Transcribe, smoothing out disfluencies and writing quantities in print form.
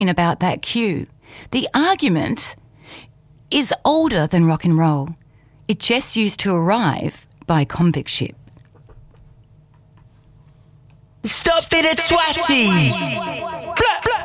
about that cue. The argument is older than rock and roll. It just used to arrive by convict ship. Stop it at Swatty!